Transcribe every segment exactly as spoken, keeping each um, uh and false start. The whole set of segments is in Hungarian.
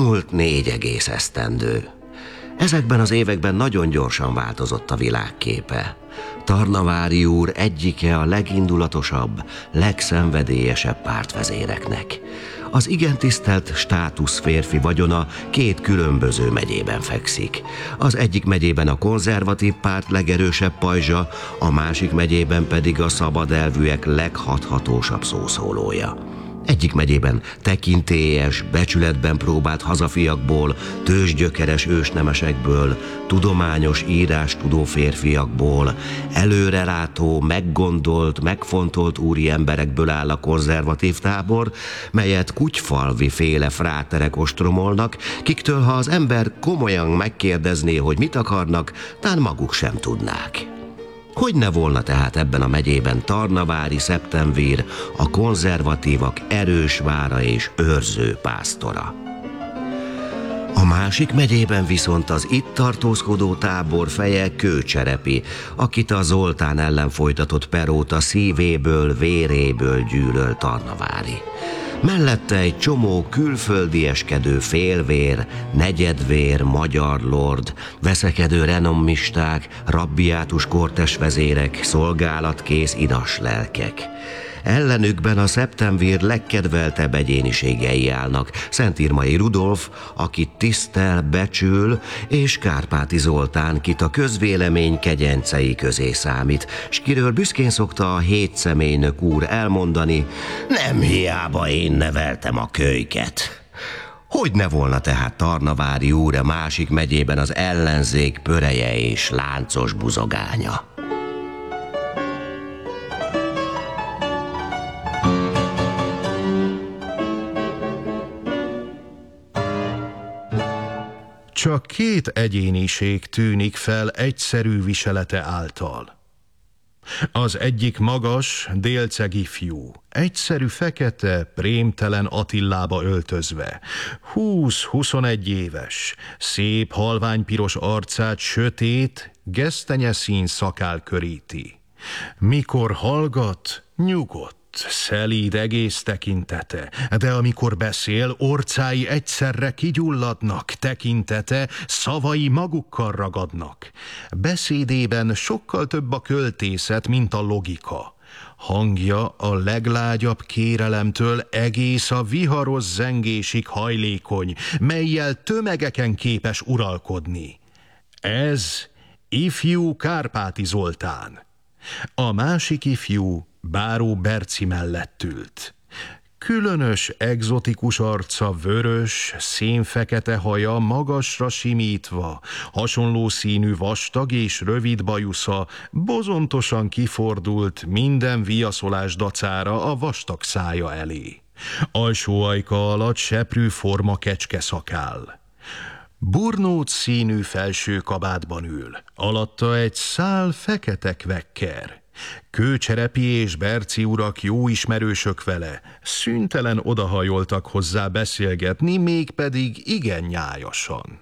Elmúlt négy egész esztendő. Ezekben az években nagyon gyorsan változott a világképe. Tarnavári úr egyike a legindulatosabb, legszenvedélyesebb pártvezéreknek. Az igen tisztelt státusz férfi vagyona két különböző megyében fekszik. Az egyik megyében a konzervatív párt legerősebb pajzsa, a másik megyében pedig a szabadelvűek leghathatósabb szószólója. Egyik megyében tekintélyes, becsületben próbált hazafiakból, tőzsgyökeres ősnemesekből, tudományos írástudó férfiakból, előrelátó, meggondolt, megfontolt úri emberekből áll a konzervatív tábor, melyet kutyfalvi féle fráterek ostromolnak, kiktől, ha az ember komolyan megkérdezné, hogy mit akarnak, tán maguk sem tudnák. Hogy ne volna tehát ebben a megyében Tarnavári Septemvír, a konzervatívak erős vára és őrző pásztora. A másik megyében viszont az itt tartózkodó tábor feje Kőcserepi, akit a Zoltán ellen folytatott per óta szívéből, véréből gyűlöl Tarnavári. Mellette egy csomó külföldieskedő félvér, negyedvér, magyar lord, veszekedő renommisták, rabbiátus kortesvezérek, szolgálatkész idas lelkek. Ellenükben a Septemvír legkedveltebb egyéniségei állnak, Szentírmai Rudolf, akit tisztel, becsül, és Kárpáti Zoltán, kit a közvélemény kegyencei közé számít, s kiről büszkén szokta a hétszemélynök úr elmondani: nem hiába én neveltem a kölyket. Hogy ne volna tehát Tarnavári úr a másik megyében az ellenzék pöreje és láncos buzogánya? Csak két egyéniség tűnik fel egyszerű viselete által. Az egyik magas, délceg ifjú, egyszerű fekete, prémtelen Attilába öltözve, húsz-huszonegy éves, szép halványpiros arcát sötét, gesztenyeszín szakál köríti. Mikor hallgat, nyugodt, szelíd egész tekintete, de amikor beszél, orcái egyszerre kigyulladnak, tekintete, szavai magukkal ragadnak. Beszédében sokkal több a költészet, mint a logika. Hangja a leglágyabb kérelemtől egész a viharos zengésig hajlékony, mellyel tömegeken képes uralkodni. Ez ifjú Kárpáti Zoltán. A másik ifjú Báró Berci mellett ült. Különös, egzotikus arca, vörös, szénfekete haja magasra simítva, hasonló színű vastag és rövid bajusza bozontosan kifordult minden viaszolás dacára a vastag szája elé. Alsó ajka alatt seprű forma kecske szakál. Burnóc színű felső kabátban ül, alatta egy szál fekete kvekker. Kőcserepi és Berci urak jó ismerősök vele, szüntelen odahajoltak hozzá beszélgetni, mégpedig igen nyájasan.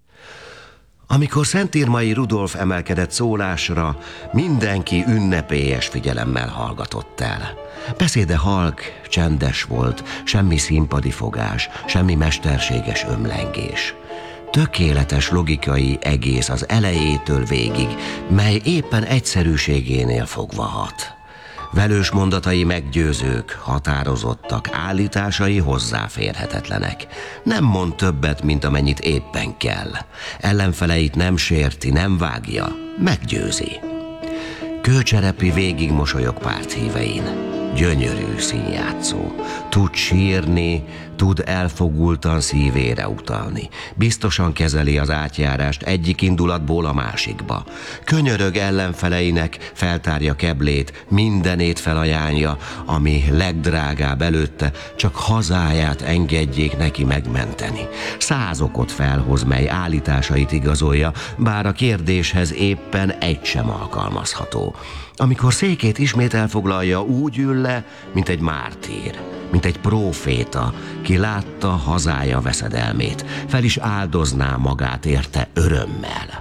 Amikor Szentírmai Rudolf emelkedett szólásra, mindenki ünnepélyes figyelemmel hallgatott el. Beszéde halk, csendes volt, semmi színpadi fogás, semmi mesterséges ömlengés. Tökéletes logikai egész az elejétől végig, mely éppen egyszerűségénél fogva hat. Velős mondatai meggyőzők, határozottak, állításai hozzáférhetetlenek. Nem mond többet, mint amennyit éppen kell. Ellenfeleit nem sérti, nem vágja, meggyőzi. Kőcserepi végig mosolyog párthívein. Gyönyörű színjátszó. Tud sírni, tud elfogultan szívére utalni. Biztosan kezeli az átjárást egyik indulatból a másikba. Könyörög ellenfeleinek, feltárja keblét, mindenét felajánlja, ami legdrágább előtte, csak hazáját engedjék neki megmenteni. Száz okot felhoz, mely állításait igazolja, bár a kérdéshez éppen egy sem alkalmazható. Amikor székét ismét elfoglalja, úgy ül le, mint egy mártír, mint egy próféta, ki látta hazája veszedelmét, fel is áldozná magát érte örömmel.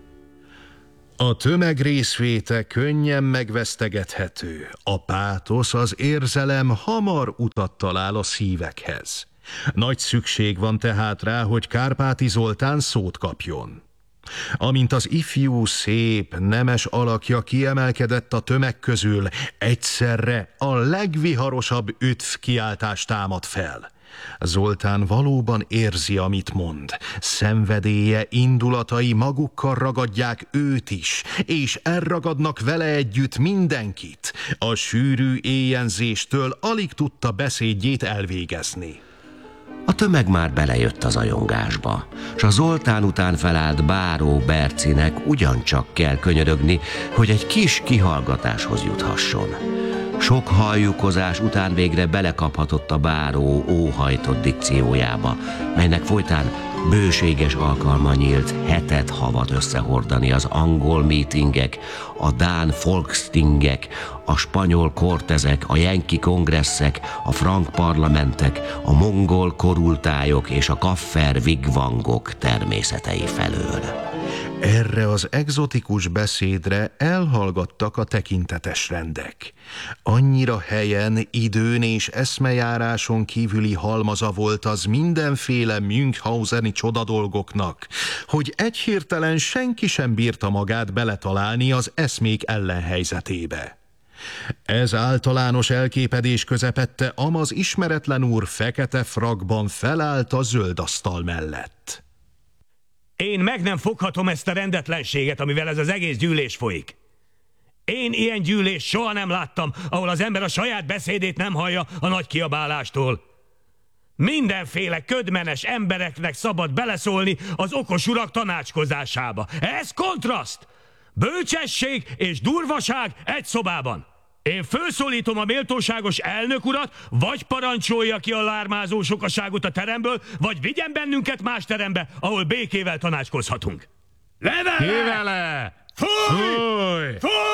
A tömeg részvéte könnyen megvesztegethető, a pátosz, az érzelem hamar utat talál a szívekhez. Nagy szükség van tehát rá, hogy Kárpáti Zoltán szót kapjon. Amint az ifjú, szép, nemes alakja kiemelkedett a tömeg közül, egyszerre a legviharosabb üdv kiáltást támad fel. Zoltán valóban érzi, amit mond. Szenvedélye, indulatai magukkal ragadják őt is, és elragadnak vele együtt mindenkit. A sűrű éjjenzéstől alig tudta beszédjét elvégezni. A tömeg már belejött az ajongásba, s a Zoltán után felállt Báró Bercinek ugyancsak kell könyörögni, hogy egy kis kihallgatáshoz juthasson. Sok halljukozás után végre belekaphatott a báró óhajtott dikciójába, melynek folytán bőséges alkalma nyílt hetet havat összehordani az angol mítingek, a dán folkstingek, a spanyol kortezek, a jenki kongresszek, a frank parlamentek, a mongol korultályok és a kaffer vigvangok természetei felől. Erre az egzotikus beszédre elhallgattak a tekintetes rendek. Annyira helyen, időn és eszmejáráson kívüli halmaza volt az mindenféle Münchhauseni csodadolgoknak, hogy egyhirtelen senki sem bírta magát beletalálni az eszmék ellenhelyzetébe. Ez általános elképedés közepette amaz ismeretlen úr fekete frakban felállt a zöld asztal mellett. Én meg nem foghatom ezt a rendetlenséget, amivel ez az egész gyűlés folyik. Én ilyen gyűlést soha nem láttam, ahol az ember a saját beszédét nem hallja a nagy kiabálástól. Mindenféle ködmenes embereknek szabad beleszólni az okos urak tanácskozásába. Ez kontraszt! Bölcsesség és durvaság egy szobában. Én felszólítom a méltóságos elnök urat, vagy parancsolja ki a lármázó sokaságot a teremből, vagy vigyen bennünket más terembe, ahol békével tanácskozhatunk. Levele! Kivele! Fúj! Fúj!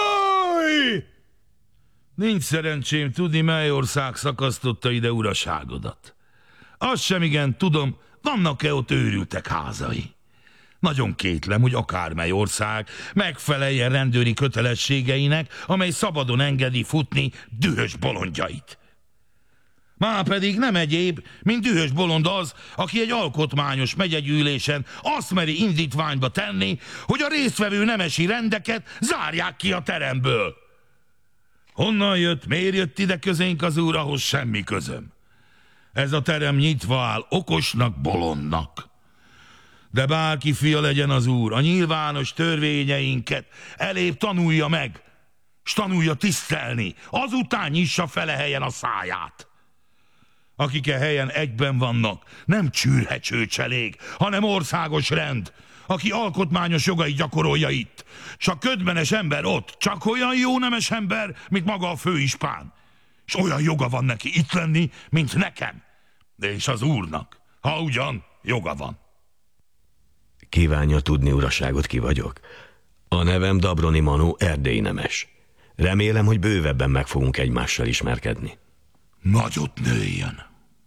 Fúj! Nincs szerencsém tudni, mely ország szakasztotta ide uraságodat. Azt sem igen tudom, vannak-e ott őrültek házai. Nagyon kétlem, hogy akármely ország megfeleljen rendőri kötelességeinek, amely szabadon engedi futni dühös bolondjait. Már pedig nem egyéb, mint dühös bolond az, aki egy alkotmányos megyegyűlésen azt meri indítványba tenni, hogy a résztvevő nemesi rendeket zárják ki a teremből. Honnan jött, miért jött ide közénk az úr, ahhoz semmi közöm. Ez a terem nyitva áll okosnak, bolondnak. De bárki fia legyen az úr, a nyilvános törvényeinket elébb tanulja meg, s tanulja tisztelni, azután nyissa fele helyen a száját. Akik e helyen egyben vannak, nem csürhecsőcselék, hanem országos rend, aki alkotmányos jogait gyakorolja itt. S a ködmenes ember ott csak olyan jó nemes ember, mint maga a főispán. S olyan joga van neki itt lenni, mint nekem, és az úrnak, ha ugyan joga van. Kívánja tudni, uraságot, ki vagyok? A nevem Dabroni Manó, erdélyi nemes. Remélem, hogy bővebben meg fogunk egymással ismerkedni. Nagyot nőjön.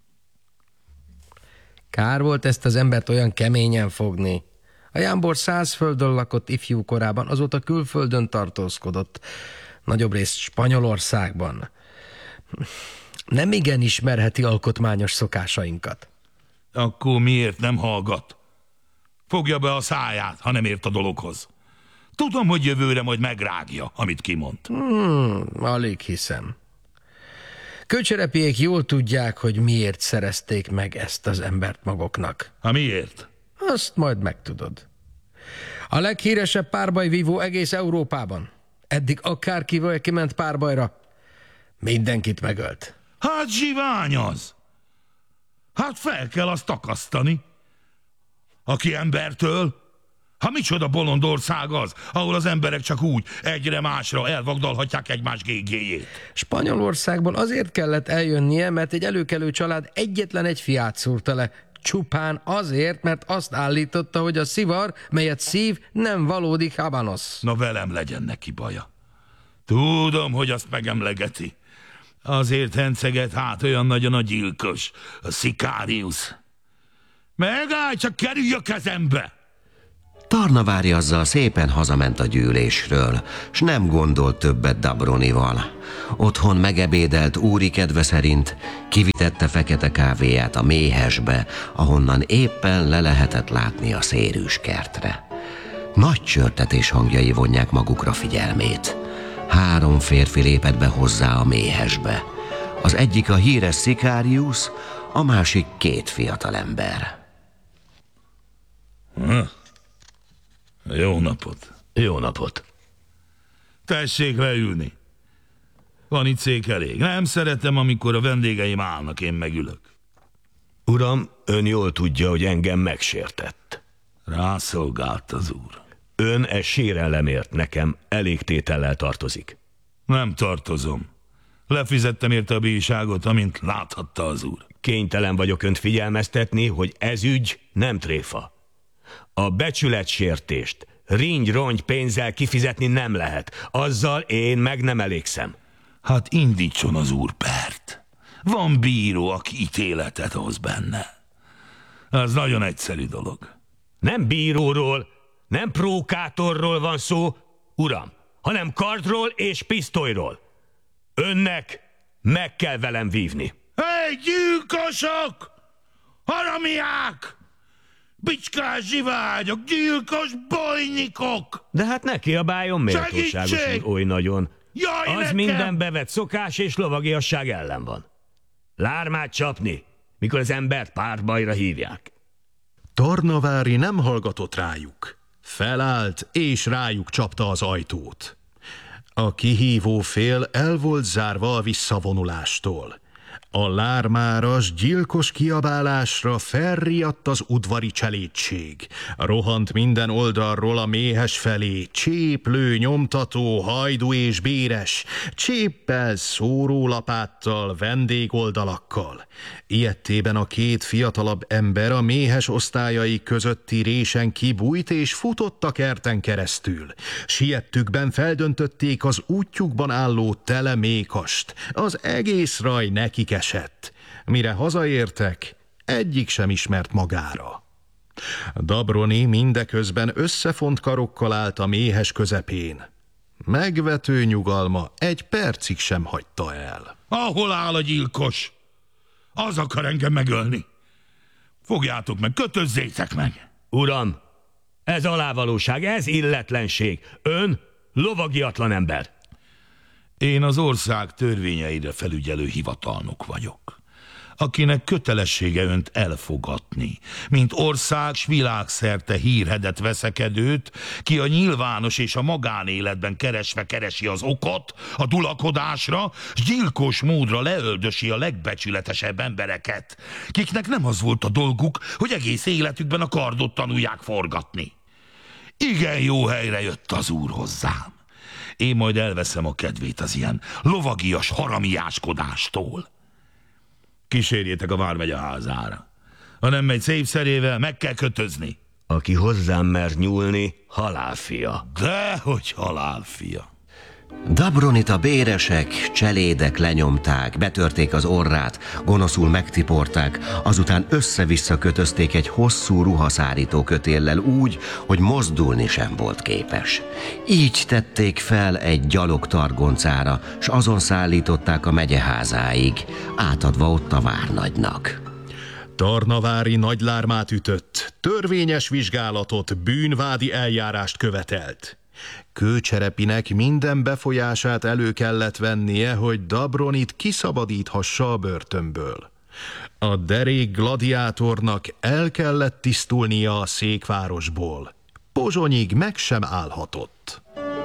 Kár volt ezt az embert olyan keményen fogni. A jámbor száz földön lakott ifjú korában, azóta külföldön tartózkodott. Nagyobb részt Spanyolországban. Nem igen ismerheti alkotmányos szokásainkat. Akkor miért nem hallgat? Fogja be a száját, ha nem ért a dologhoz. Tudom, hogy jövőre majd megrágja, amit kimond. Hmm, alig hiszem. Kőcserepiék jól tudják, hogy miért szerezték meg ezt az embert maguknak. Ha miért? Azt majd megtudod. A leghíresebb párbajvívó egész Európában. Eddig akárkivel kiment párbajra, mindenkit megölt. Hát zsivány az. Hát fel kell azt akasztani. Aki embertől? Ha micsoda bolond ország az, ahol az emberek csak úgy egyre másra elvagdalhatják egymás gégéjét. Spanyolországból azért kellett eljönnie, mert egy előkelő család egyetlen egy fiát szúrta le. Csupán azért, mert azt állította, hogy a szivar, melyet szív, nem valódi habanos. Na velem legyen neki baja. Tudom, hogy azt megemlegeti. Azért henceget hát olyan nagyon a gyilkos, a Sicarius. Megállj, csak kerülj a kezembe! Tarnavári azzal szépen hazament a gyűlésről, s nem gondolt többet Dabronival. Otthon megebédelt úri kedve szerint, kivitette fekete kávéját a méhesbe, ahonnan éppen le lehetett látni a szérűs kertre. Nagy csörtetés hangjai vonják magukra figyelmét. Három férfi lépett be hozzá a méhesbe. Az egyik a híres Sicarius, a másik két fiatalember. Ha? Jó napot. Jó napot. Tessék leülni. Van itt szék elég. Nem szeretem, amikor a vendégeim állnak, én megülök. Uram, ön jól tudja, hogy engem megsértett. Rászolgált az úr. Ön e sérelemért nekem elégtétellel tartozik. Nem tartozom. Lefizettem érte a bíjságot, amint láthatta az úr. Kénytelen vagyok önt figyelmeztetni, hogy ez ügy nem tréfa. A becsületsértést ringy-rongy pénzzel kifizetni nem lehet. Azzal én meg nem elégszem. Hát indítson az úr pert. Van bíró, aki ítéletet hoz benne. Ez nagyon egyszerű dolog. Nem bíróról, nem prókátorról van szó, uram, hanem kardról és pisztolyról. Önnek meg kell velem vívni. Hé, gyilkosok! Haramiák! Bicskás zsivágyok, gyilkos bolynikok! De hát ne kiabáljon méltóságos Segítség! úr oly nagyon. Jaj, Az nekem! minden bevett szokás és lovagiasság ellen van. Lármát csapni, mikor az embert párbajra hívják. Tarnavári nem hallgatott rájuk. Felállt, és rájuk csapta az ajtót. A kihívó fél el volt zárva a visszavonulástól. A lármáras, gyilkos kiabálásra felriadt az udvari cselédség. Rohant minden oldalról a méhes felé, cséplő, nyomtató, hajdu és béres, cséppel, szórólapáttal, vendégoldalakkal. Ilyettében a két fiatalabb ember a méhes osztályai közötti résen kibújt és futott a kerten keresztül. Siettükben feldöntötték az útjukban álló tele mékast. Az egész raj nekik esett. Mire hazaértek, egyik sem ismert magára. Dabroni mindeközben összefont karokkal állt a méhes közepén. Megvető nyugalma egy percig sem hagyta el. Ahol áll a gyilkos? Az akar engem megölni. Fogjátok meg, kötözzétek meg! Uram, ez alávalóság, ez illetlenség. Ön lovagiatlan ember. Én az ország törvényeire felügyelő hivatalnok vagyok, akinek kötelessége önt elfogatni, mint ország s világszerte hírhedet veszekedőt, ki a nyilvános és a magánéletben keresve keresi az okot a dulakodásra, s gyilkos módra leöldösi a legbecsületesebb embereket, kiknek nem az volt a dolguk, hogy egész életükben a kardot tanulják forgatni. Igen jó helyre jött az úr hozzám. Én majd elveszem a kedvét az ilyen lovagias haramiáskodástól. Kísérjétek a vármegye házára. Ha nem megy szép szerével, meg kell kötözni. Aki hozzám mer nyúlni, halálfia. Dehogy halálfia. Dabronit a béresek, cselédek lenyomták, betörték az orrát, gonoszul megtiporták, azután össze-vissza kötözték egy hosszú ruhaszárító kötéllel úgy, hogy mozdulni sem volt képes. Így tették fel egy gyalogtargoncára, s azon szállították a megyeházáig, átadva ott a várnagynak. Tarnavári nagy lármát ütött, törvényes vizsgálatot, bűnvádi eljárást követelt. Kőcserepinek minden befolyását elő kellett vennie, hogy Dabronit kiszabadíthassa a börtönből. A derék gladiátornak el kellett tisztulnia a székvárosból. Pozsonyig meg sem állhatott.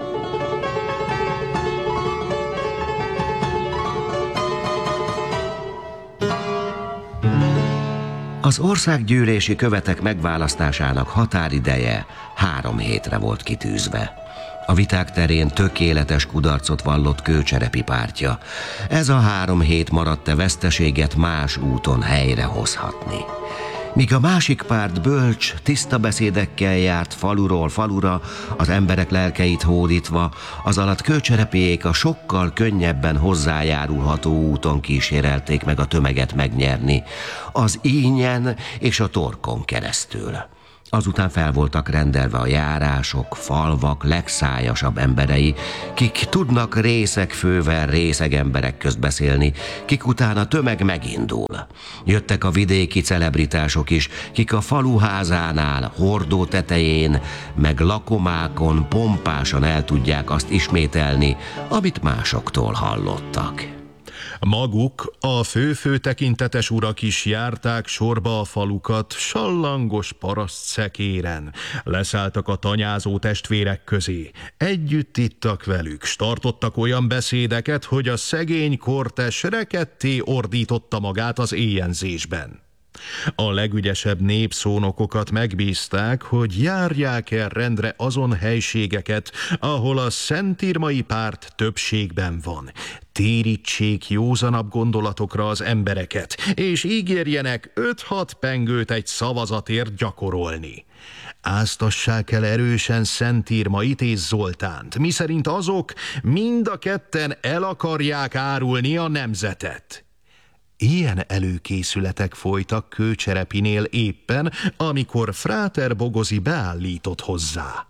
Az országgyűlési követek megválasztásának határideje három hétre volt kitűzve. A viták terén tökéletes kudarcot vallott Kőcserepi pártja. Ez a három hét maradt-e veszteséget más úton helyrehozhatni. Míg a másik párt bölcs, tiszta beszédekkel járt faluról falura, az emberek lelkeit hódítva, az alatt Kőcserepiék a sokkal könnyebben hozzájárulható úton kísérelték meg a tömeget megnyerni, az Ínyen és a Torkon keresztül. Azután fel voltak rendelve a járások, falvak legszájasabb emberei, kik tudnak részegfővel részeg emberek közt beszélni, kik után a tömeg megindul. Jöttek a vidéki celebritások is, kik a faluházánál, hordó tetején, meg lakomákon pompásan el tudják azt ismételni, amit másoktól hallottak. Maguk, a fő-fő tekintetes urak is járták sorba a falukat, sallangos paraszt szekéren. Leszálltak a tanyázó testvérek közé. Együtt ittak velük, s tartottak olyan beszédeket, hogy a szegény kortes reketté ordította magát az éjjenzésben. A legügyesebb népszónokokat megbízták, hogy járják el rendre azon helységeket, ahol a szentirmai párt többségben van. Térítsék józanabb gondolatokra az embereket, és ígérjenek öt-hat pengőt egy szavazatért gyakorolni. Áztassák el erősen Szentírmait és Zoltánt, miszerint azok mind a ketten el akarják árulni a nemzetet. Ilyen előkészületek folytak Kőcserepinél éppen, amikor fráter Bogozi beállított hozzá.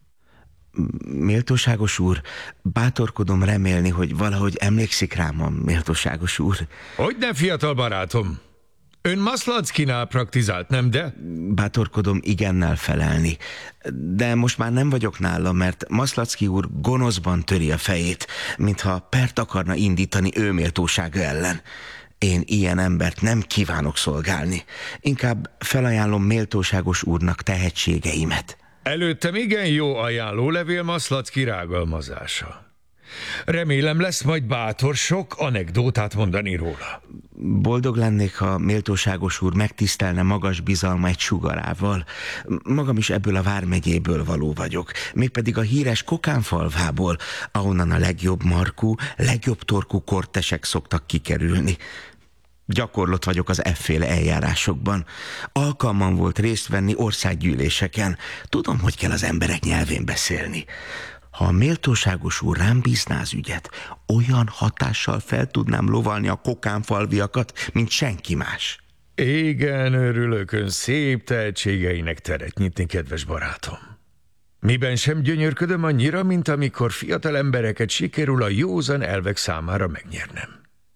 Méltóságos úr, bátorkodom remélni, hogy valahogy emlékszik rám a méltóságos úr. Hogyne, fiatal barátom? Ön Maszlackinál praktizált, nem de? Bátorkodom igennel felelni. De most már nem vagyok nála, mert Maszlacki úr gonoszban töri a fejét, mintha pert akarna indítani ő méltósága ellen. Én ilyen embert nem kívánok szolgálni. Inkább felajánlom méltóságos úrnak tehetségeimet. Előttem igen jó ajánlólevél Maszlacki rágalmazása. Remélem lesz majd bátor sok anekdótát mondani róla. Boldog lennék, ha méltóságos úr megtisztelne magas bizalma egy sugarával. Magam is ebből a vármegyéből való vagyok, mégpedig a híres Kokánfalvából, ahonnan a legjobb markú, legjobb torkú kortesek szoktak kikerülni. Gyakorlott vagyok az efféle eljárásokban. Alkalmam volt részt venni országgyűléseken. Tudom, hogy kell az emberek nyelvén beszélni. Ha a méltóságos úr rám bízná az ügyet, olyan hatással fel tudnám lovalni a kokánfalviakat, mint senki más. Igen, örülök, ön szép tehetségeinek teret nyitni, kedves barátom. Miben sem gyönyörködöm annyira, mint amikor fiatal embereket sikerül a józan elvek számára megnyernem.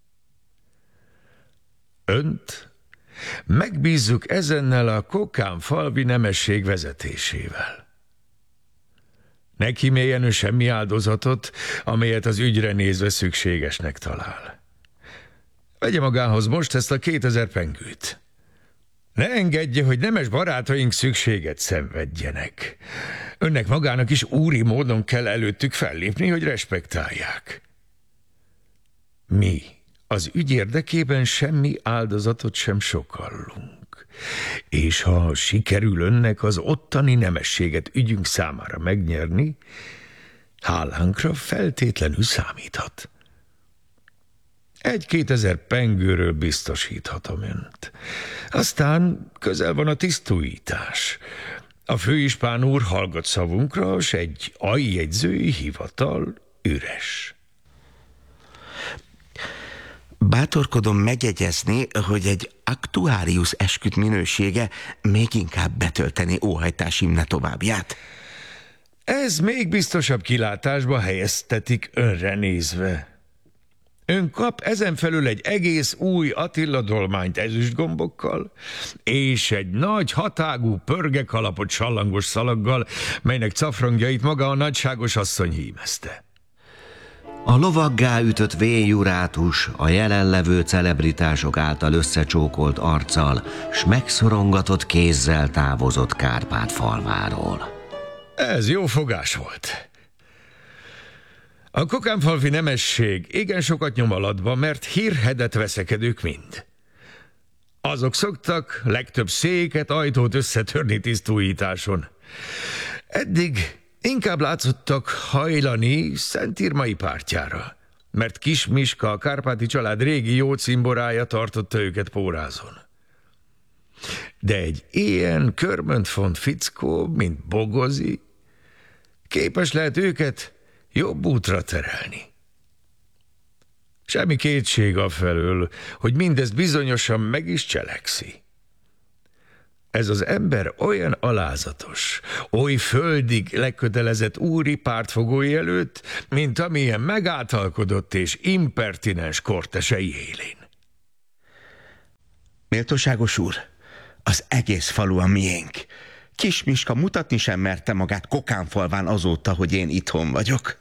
Önt megbízzuk ezennel a kokánfalvi nemesség vezetésével. Ne kíméljen ő semmi áldozatot, amelyet az ügyre nézve szükségesnek talál. Vegye magához most ezt a kétezer pengőt. Ne engedje, hogy nemes barátaink szükséget szenvedjenek. Önnek magának is úri módon kell előttük fellépni, hogy respektálják. Mi az ügy érdekében semmi áldozatot sem sokallunk. És ha sikerül önnek az ottani nemességet ügyünk számára megnyerni, hálánkra feltétlenül számíthat. Egy-kétezer pengőről biztosíthatom önt. Aztán közel van a tisztújítás. A főispán úr hallgat szavunkra, s egy aljegyzői hivatal üres. Bátorkodom megjegyezni, hogy egy aktuárius esküt minősége még inkább betölteni óhajtásimne továbbját. Ez még biztosabb kilátásba helyeztetik önre nézve. Ön kap ezen felül egy egész új Attila dolmányt ezüstgombokkal, és egy nagy hatágú pörgekalapot sallangos szalaggal, melynek cafrangjait maga a nagyságos asszony hímezte. A lovaggá ütött vénjurátus a jelenlevő celebritások által összecsókolt arccal s megszorongatott kézzel távozott Kárpát falváról. Ez jó fogás volt. A kokánfalvi nemesség igen sokat nyom alatba, mert hírhedet veszekedők mind. Azok szoktak legtöbb széket, ajtót összetörni tisztújításon. Eddig inkább látszottak hajlani Szentírmai pártjára, mert Kis Miska, a kárpáti család régi jó cimborája tartotta őket pórázon. De egy ilyen körmöntfont fickó, mint Bogozi, képes lehet őket jobb útra terelni. Semmi kétség afelől, hogy mindezt bizonyosan meg is cselekszi. Ez az ember olyan alázatos, oly földig lekötelezett úri pártfogói előtt, mint amilyen megáltalkodott és impertinens kortesei élén. Méltóságos úr, az egész falu a miénk. Kis Miska mutatni sem merte magát Kokánfalván azóta, hogy én itthon vagyok.